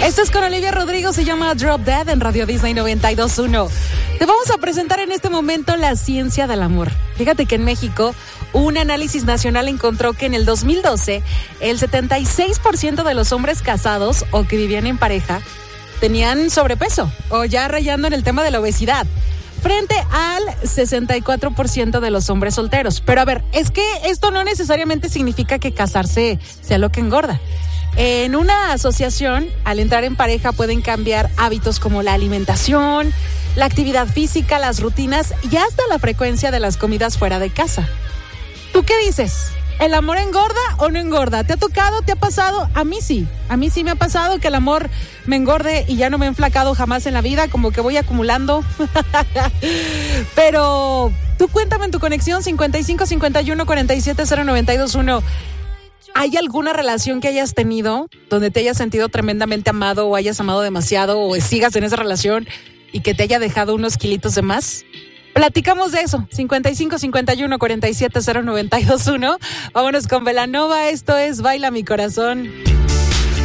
Esto es con Olivia Rodrigo, se llama Drop Dead en Radio Disney 92.1. Te vamos a presentar en este momento la ciencia del amor. Fíjate que en México, un análisis nacional encontró que en el 2012, el 76% de los hombres casados o que vivían en pareja tenían sobrepeso o ya rayando en el tema de la obesidad, frente al 64% de los hombres solteros. Pero a ver, es que esto no necesariamente significa que casarse sea lo que engorda. En una asociación, al entrar en pareja pueden cambiar hábitos como la alimentación, la actividad física, las rutinas y hasta la frecuencia de las comidas fuera de casa. ¿Tú qué dices? ¿El amor engorda o no engorda? ¿Te ha tocado? ¿Te ha pasado? A mí sí me ha pasado que el amor me engorde y ya no me he enflacado jamás en la vida, como que voy acumulando. Pero tú cuéntame en tu conexión 55 51 47 0921. ¿Hay alguna relación que hayas tenido donde te hayas sentido tremendamente amado o hayas amado demasiado o sigas en esa relación y que te haya dejado unos kilitos de más? Platicamos de eso, 55 51 47 0921. Vámonos con Belanova, esto es Baila Mi Corazón.